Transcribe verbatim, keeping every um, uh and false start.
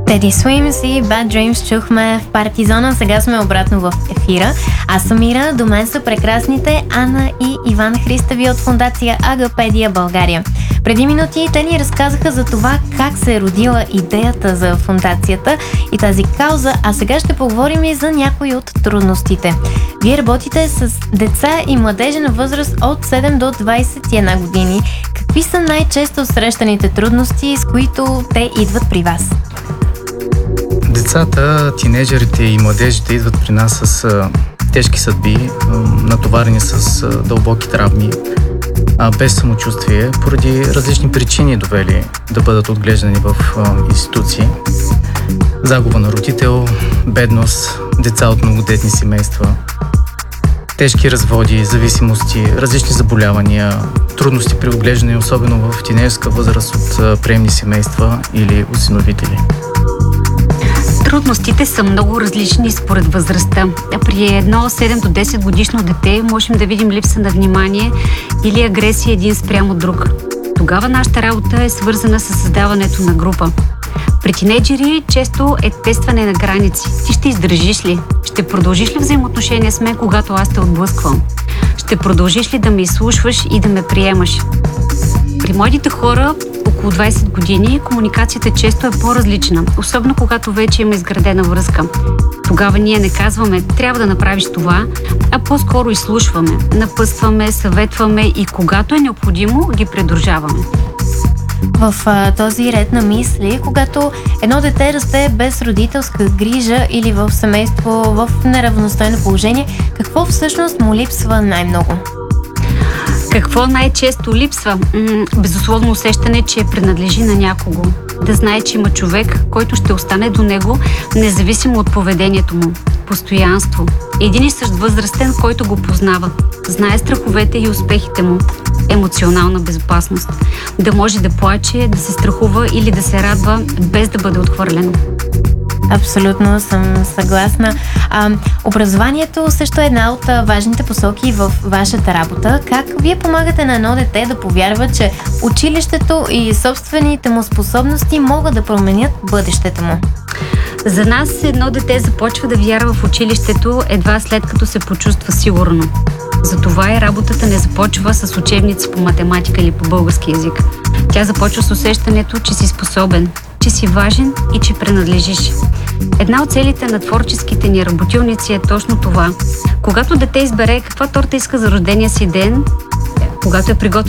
Teddy Swims и Bad Dreams чухме в Партизона. Сега сме обратно в ефира. Аз съм Ира, до мен са прекрасните Ана и Иван Христави от фондация Агапедия България. Преди минути те ни разказаха за това как се е родила идеята за фондацията и тази кауза, а сега ще поговорим и за някои от трудностите. Вие работите с деца и младежи на възраст от седем до двадесет и една години. Какви са най-често срещаните трудности, с които те идват при вас? Децата, тинейджерите и младежите идват при нас с а, тежки съдби, а, натоварени с а, дълбоки травми, а, без самочувствие, поради различни причини довели да бъдат отглеждани в а, институции. Загуба на родител, бедност, деца от многодетни семейства, тежки разводи, зависимости, различни заболявания, трудности при отглеждане, особено в тинейджерска възраст от а, приемни семейства или осиновители. Трудностите са много различни според възрастта. При едно седем до десет годишно дете можем да видим липса на внимание или агресия един спрямо друг. Тогава нашата работа е свързана с създаването на група. При тинейджери често е тестване на граници. Ти ще издържиш ли? Ще продължиш ли взаимоотношения с мен, когато аз те отблъсквам? Ще продължиш ли да ме изслушваш и да ме приемаш? При младите хора около двадесет години комуникацията често е по-различна, особено когато вече има изградена връзка. Тогава ние не казваме трябва да направиш това, а по-скоро изслушваме, напъстваме, съветваме и когато е необходимо ги придружаваме. В а, този ред на мисли, когато едно дете расте без родителска грижа или в семейство в неравностойно положение, какво всъщност му липсва най-много? Какво най-често липсва? М- безусловно усещане, че принадлежи на някого. Да знае, че има човек, който ще остане до него, независимо от поведението му. Постоянство. Един и същ възрастен, който го познава. Знае страховете и успехите му. Емоционална безопасност. Да може да плаче, да се страхува или да се радва, без да бъде отхвърлено. Абсолютно съм съгласна. А, образованието също е една от важните посоки в вашата работа. Как вие помагате на едно дете да повярва, че училището и собствените му способности могат да променят бъдещето му? За нас едно дете започва да вярва в училището едва след като се почувства сигурно. Затова и работата не започва с учебници по математика или по български език. Тя започва с усещането, че си способен, че си важен и че принадлежиш. Една от целите на творческите ни работилници е точно това. Когато дете избере каква торта иска за рождения си ден, когато е приготвил